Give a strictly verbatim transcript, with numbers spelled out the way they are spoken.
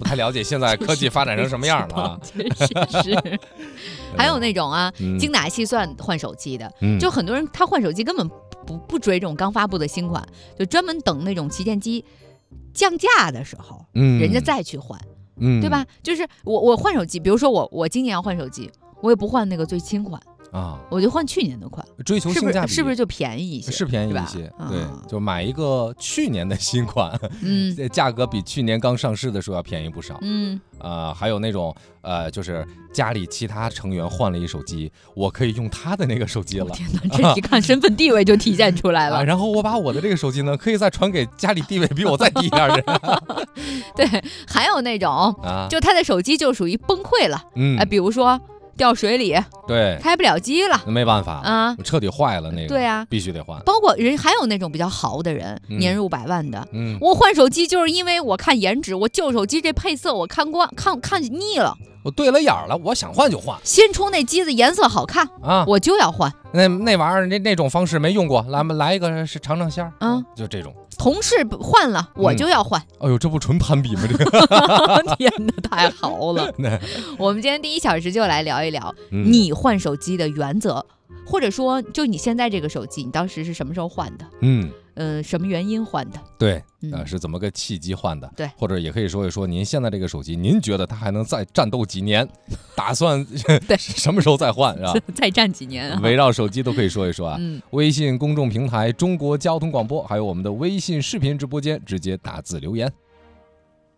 太了解现在科技发展成什么样了啊！ 是是，还有那种啊，嗯、精打细算换手机的， 嗯、 就很多人他换手机根本不不追这种刚发布的新款，就专门等那种旗舰机降价的时候，嗯、人家再去换，嗯、对吧？就是我我换手机，比如说我我今年要换手机，我也不换那个最新款。啊，我就换去年的款， 追求性价比， 是不是就便宜一些？ 是便宜一些，对，就买一个去年的新款，嗯，价格比去年刚上市的时候要便宜不少，嗯，呃，还有那种呃，就是家里其他成员换了一手机，我可以用他的那个手机了。 天哪，这一看身份地位就体现出来了。 啊、然后我把我的这个手机呢，可以再传给家里地位比我再低一点的人。 对，还有那种，啊、就他的手机就属于崩溃了，嗯，哎、呃，比如说。掉水里， 对， 开不了机了， 没办法啊，彻底坏了那个， 对啊， 必须得换。 包括人还有那种比较豪的人，嗯、年入百万的，嗯，我换手机就是因为我看颜值，我旧手机这配色我看惯看看腻了， 我对了眼了，我想换就换。 新出那机子颜色好看啊，我就要换。 那那玩意儿那那种方式没用过，来来一个是尝尝鲜儿，嗯，就这种。 同事换了，我就要换。 嗯、哎呦，这不纯攀比吗？这个， 天哪，太豪了！我们今天第一小时就来聊一聊、嗯、你换手机的原则，或者说，就你现在这个手机，你当时是什么时候换的？嗯，呃，什么原因换的？ 对，呃，是怎么个契机换的？ 对， 或者也可以说一说您现在这个手机，您觉得它还能再战斗几年？打算对什么时候再换是吧？ 再战几年啊？ 围绕手机都可以说一说啊。嗯，微信公众平台中国交通广播，还有我们的微信视频直播间，直接打字留言。